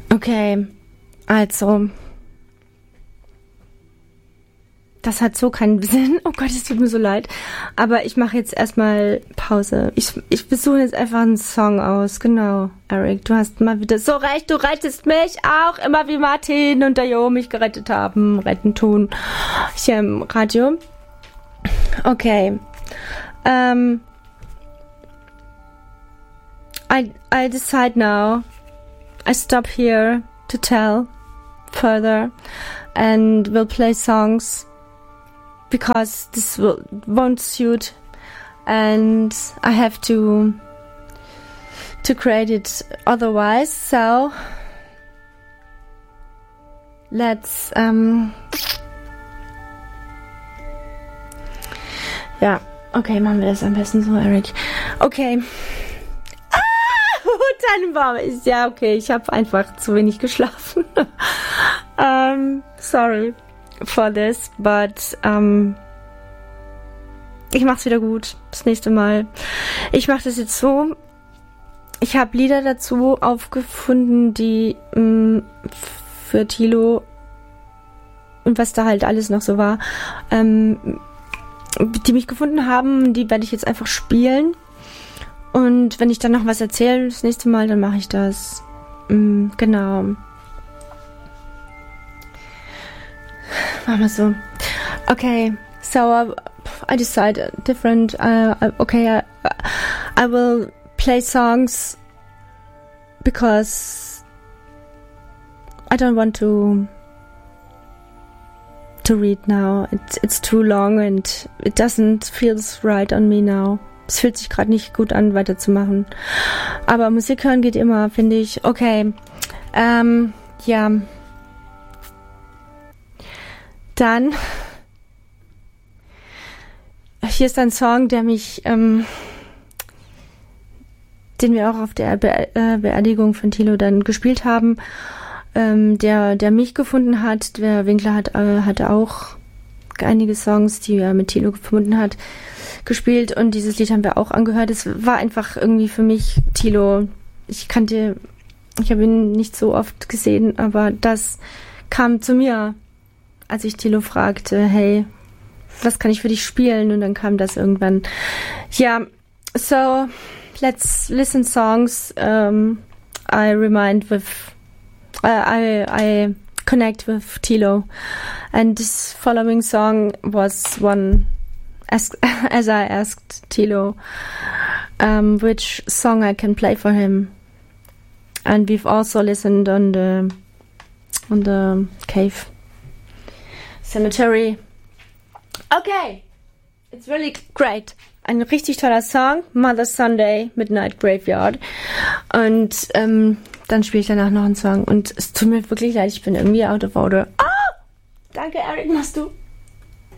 Okay, also, das hat so keinen Sinn. Oh Gott, es tut mir so leid. Aber ich mache jetzt erstmal Pause. Ich besuche jetzt einfach einen Song aus. Genau, Eric, du hast mal wieder so recht. Du rettest mich auch immer, wie Martin und der Jo mich gerettet haben. Retten tun. Hier im Radio. Okay. I decide now. I stop here to tell further and will play songs because this won't suit and I have to create it otherwise. So let's ja, okay, machen wir das am besten so, Eric. Okay. Tannenbaum ist ja okay. Ich habe einfach zu wenig geschlafen. Sorry for this, but ich mach's wieder gut. Das nächste Mal. Ich mache das jetzt so. Ich habe Lieder dazu aufgefunden, die für Thilo und was da halt alles noch so war, die mich gefunden haben, die werde ich jetzt einfach spielen. Und wenn ich dann noch was erzähle das nächste Mal, dann mache ich das. Genau. Machen wir so. Okay, so I decide different. Okay, I will play songs because I don't want to read now. It's too long and it doesn't feel right on me now. Es fühlt sich gerade nicht gut an, weiterzumachen. Aber Musik hören geht immer, finde ich. Okay. Ja. Dann. Hier ist ein Song, der mich, den wir auch auf der Beerdigung von Thilo dann gespielt haben. Der mich gefunden hat. Der Winkler hat auch einige Songs, die er mit Thilo gefunden hat, gespielt und dieses Lied haben wir auch angehört. Es war einfach irgendwie für mich Thilo. Ich habe ihn nicht so oft gesehen, aber das kam zu mir, als ich Thilo fragte, hey, was kann ich für dich spielen? Und dann kam das irgendwann. Ja, so let's listen songs. I connect with Thilo, and this following song was one. As I asked Thilo which song I can play for him, and we've also listened on the cave cemetery. Okay, it's really great. Ein richtig toller Song, Mother's Sunday, Midnight Graveyard. Und dann spiele ich danach noch einen Song. Und es tut mir wirklich leid, ich bin irgendwie out of order. Ah! Danke, Eric, machst du.